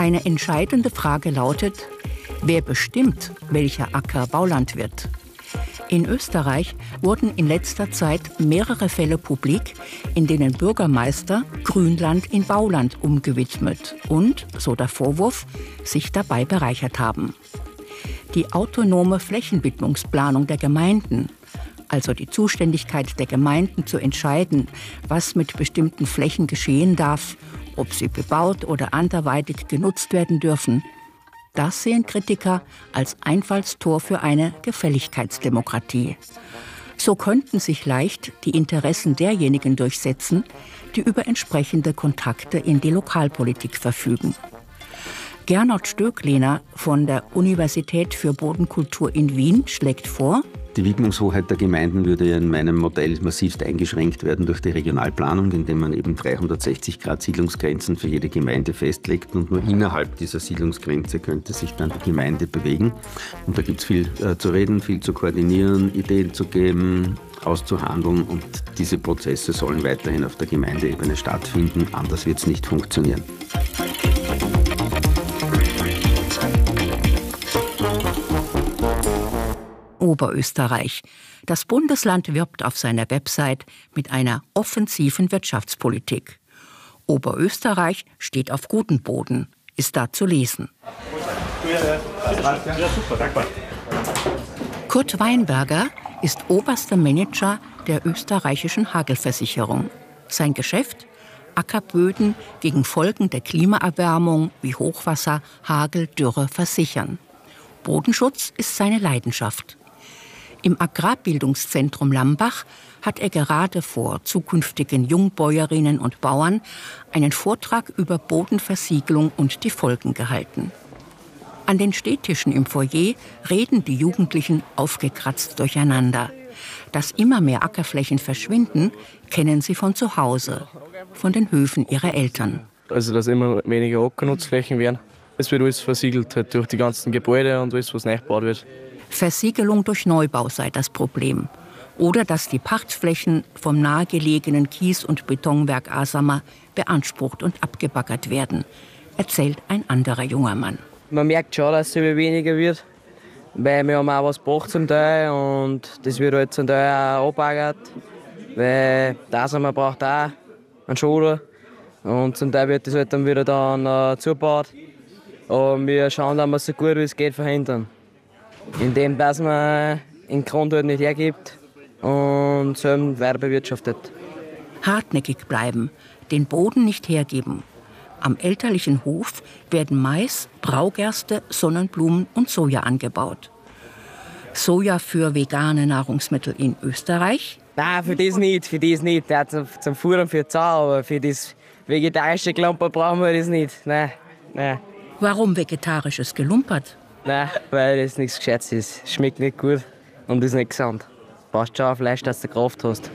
Eine entscheidende Frage lautet: Wer bestimmt, welcher Acker Bauland wird? In Österreich wurden in letzter Zeit mehrere Fälle publik, in denen Bürgermeister Grünland in Bauland umgewidmet und, so der Vorwurf, sich dabei bereichert haben. Die autonome Flächenwidmungsplanung der Gemeinden, also die Zuständigkeit der Gemeinden zu entscheiden, was mit bestimmten Flächen geschehen darf, ob sie bebaut oder anderweitig genutzt werden dürfen, das sehen Kritiker als Einfallstor für eine Gefälligkeitsdemokratie. So könnten sich leicht die Interessen derjenigen durchsetzen, die über entsprechende Kontakte in die Lokalpolitik verfügen. Gernot Stöckliner von der Universität für Bodenkultur in Wien schlägt vor: Die Widmungshoheit der Gemeinden würde ja in meinem Modell massivst eingeschränkt werden durch die Regionalplanung, indem man eben 360 Grad Siedlungsgrenzen für jede Gemeinde festlegt und nur innerhalb dieser Siedlungsgrenze könnte sich dann die Gemeinde bewegen. Und da gibt es viel zu reden, viel zu koordinieren, Ideen zu geben, auszuhandeln, und diese Prozesse sollen weiterhin auf der Gemeindeebene stattfinden, anders wird es nicht funktionieren. Oberösterreich. Das Bundesland wirbt auf seiner Website mit einer offensiven Wirtschaftspolitik. Oberösterreich steht auf gutem Boden, ist da zu lesen. Kurt Weinberger ist oberster Manager der österreichischen Hagelversicherung. Sein Geschäft? Ackerböden gegen Folgen der Klimaerwärmung wie Hochwasser, Hagel, Dürre versichern. Bodenschutz ist seine Leidenschaft. Im Agrarbildungszentrum Lambach hat er gerade vor zukünftigen Jungbäuerinnen und Bauern einen Vortrag über Bodenversiegelung und die Folgen gehalten. An den Stehtischen im Foyer reden die Jugendlichen aufgekratzt durcheinander. Dass immer mehr Ackerflächen verschwinden, kennen sie von zu Hause, von den Höfen ihrer Eltern. Also dass immer weniger Ackernutzflächen werden. Es wird alles versiegelt halt durch die ganzen Gebäude und alles, was neu gebaut wird. Versiegelung durch Neubau sei das Problem. Oder dass die Pachtflächen vom nahegelegenen Kies- und Betonwerk Asamer beansprucht und abgebaggert werden, erzählt ein anderer junger Mann. Man merkt schon, dass es immer weniger wird, weil wir haben auch was gebracht zum Teil und das wird halt zum Teil auch abbaggert, weil der Asamer braucht auch einen Schoder und zum Teil wird das halt dann wieder zugebaut. Und wir schauen, dass wir es so gut wie es geht verhindern. Indem dass man den Grund halt nicht hergibt und so weiter bewirtschaftet. Hartnäckig bleiben, den Boden nicht hergeben. Am elterlichen Hof werden Mais, Braugerste, Sonnenblumen und Soja angebaut. Soja für vegane Nahrungsmittel in Österreich? Nein, für das nicht. Ja, zum Fuhren für Zau, aber für das vegetarische Klumper brauchen wir das nicht. Nein. Warum vegetarisches Gelumpert? Nein, weil das nichts Gescheites ist. Schmeckt nicht gut und ist nicht gesund. Du brauchst schon Fleisch, dass du Kraft hast.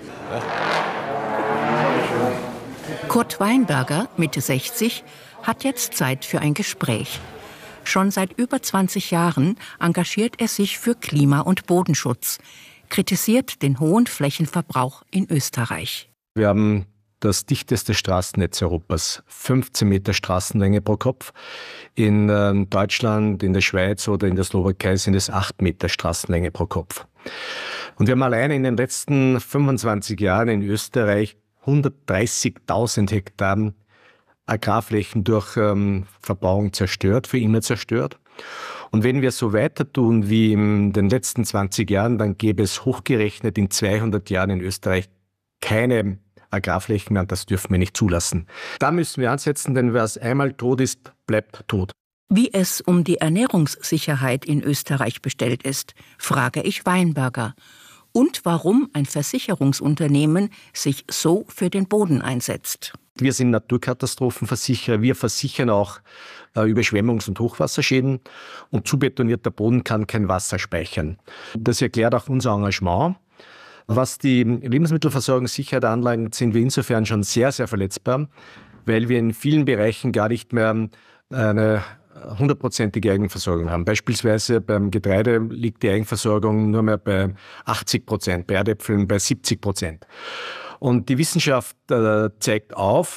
Kurt Weinberger, Mitte 60, hat jetzt Zeit für ein Gespräch. Schon seit über 20 Jahren engagiert er sich für Klima- und Bodenschutz, kritisiert den hohen Flächenverbrauch in Österreich. Wir haben das dichteste Straßennetz Europas, 15 Meter Straßenlänge pro Kopf. In Deutschland, in der Schweiz oder in der Slowakei sind es 8 Meter Straßenlänge pro Kopf. Und wir haben allein in den letzten 25 Jahren in Österreich 130.000 Hektar Agrarflächen durch Verbauung zerstört, für immer zerstört. Und wenn wir so weiter tun wie in den letzten 20 Jahren, dann gäbe es hochgerechnet in 200 Jahren in Österreich keine Agrarflächen mehr, und das dürfen wir nicht zulassen. Da müssen wir ansetzen, denn wer einmal tot ist, bleibt tot. Wie es um die Ernährungssicherheit in Österreich bestellt ist, frage ich Weinberger. Und warum ein Versicherungsunternehmen sich so für den Boden einsetzt. Wir sind Naturkatastrophenversicherer. Wir versichern auch Überschwemmungs- und Hochwasserschäden. Und zubetonierter Boden kann kein Wasser speichern. Das erklärt auch unser Engagement. Was die Lebensmittelversorgungssicherheit anlangt, sind wir insofern schon sehr, sehr verletzbar, weil wir in vielen Bereichen gar nicht mehr eine 100%ige Eigenversorgung haben. Beispielsweise beim Getreide liegt die Eigenversorgung nur mehr bei 80%, bei Erdäpfeln bei 70%. Und die Wissenschaft zeigt auf,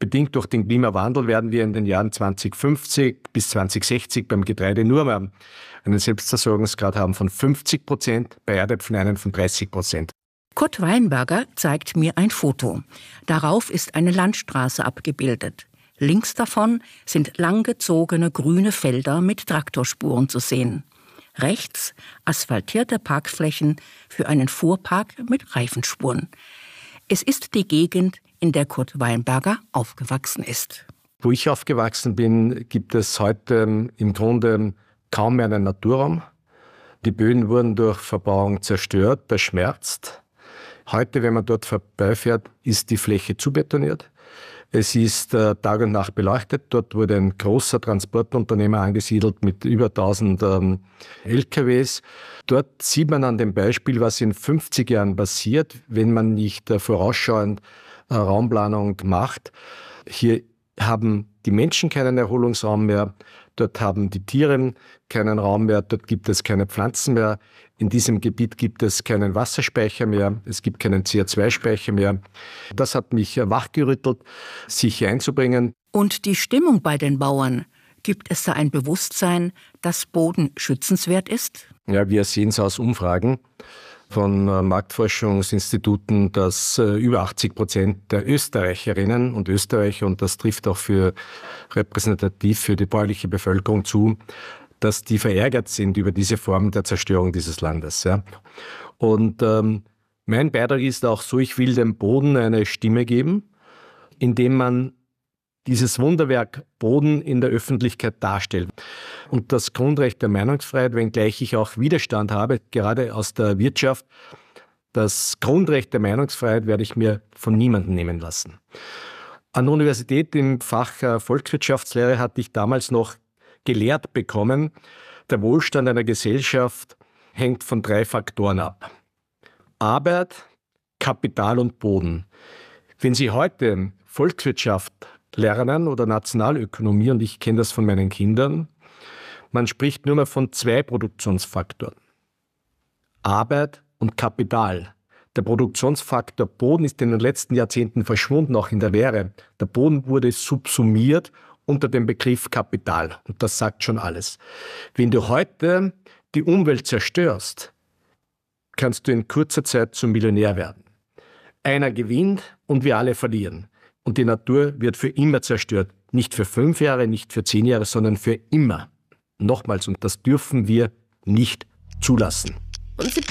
bedingt durch den Klimawandel werden wir in den Jahren 2050 bis 2060 beim Getreide nur mehr einen Selbstversorgungsgrad haben von 50%, bei Erdäpfeln einen von 30%. Kurt Weinberger zeigt mir ein Foto. Darauf ist eine Landstraße abgebildet. Links davon sind langgezogene grüne Felder mit Traktorspuren zu sehen. Rechts asphaltierte Parkflächen für einen Fuhrpark mit Reifenspuren. Es ist die Gegend, in der Kurt Weinberger aufgewachsen ist. Wo ich aufgewachsen bin, gibt es heute im Grunde kaum mehr einen Naturraum. Die Böden wurden durch Verbauung zerstört, beschmerzt. Heute, wenn man dort vorbeifährt, ist die Fläche zubetoniert. Es ist Tag und Nacht beleuchtet. Dort wurde ein großer Transportunternehmer angesiedelt mit über 1000 LKWs. Dort sieht man an dem Beispiel, was in 50 Jahren passiert, wenn man nicht vorausschauend Raumplanung macht. Hier haben die Menschen keinen Erholungsraum mehr. Dort haben die Tiere keinen Raum mehr. Dort gibt es keine Pflanzen mehr. In diesem Gebiet gibt es keinen Wasserspeicher mehr. Es gibt keinen CO2-Speicher mehr. Das hat mich wachgerüttelt, sich hier einzubringen. Und die Stimmung bei den Bauern? Gibt es da ein Bewusstsein, dass Boden schützenswert ist? Ja, wir sehen es aus Umfragen von Marktforschungsinstituten, dass über 80% der Österreicherinnen und Österreicher, und das trifft auch für repräsentativ für die bäuerliche Bevölkerung zu, dass die verärgert sind über diese Form der Zerstörung dieses Landes. Ja. Und mein Beitrag ist auch so, ich will dem Boden eine Stimme geben, indem man dieses Wunderwerk Boden in der Öffentlichkeit darstellt. Und das Grundrecht der Meinungsfreiheit, wenngleich ich auch Widerstand habe, gerade aus der Wirtschaft, das Grundrecht der Meinungsfreiheit werde ich mir von niemandem nehmen lassen. An der Universität im Fach Volkswirtschaftslehre hatte ich damals noch gelehrt bekommen, der Wohlstand einer Gesellschaft hängt von 3 Faktoren ab. Arbeit, Kapital und Boden. Wenn Sie heute Volkswirtschaft lernen oder Nationalökonomie, und ich kenne das von meinen Kindern, man spricht nur mehr von 2 Produktionsfaktoren. Arbeit und Kapital. Der Produktionsfaktor Boden ist in den letzten Jahrzehnten verschwunden, auch in der Lehre. Der Boden wurde subsumiert unter dem Begriff Kapital. Und das sagt schon alles. Wenn du heute die Umwelt zerstörst, kannst du in kurzer Zeit zum Millionär werden. Einer gewinnt und wir alle verlieren. Und die Natur wird für immer zerstört. Nicht für 5 Jahre, nicht für 10 Jahre, sondern für immer. Nochmals, und das dürfen wir nicht zulassen. Und Sie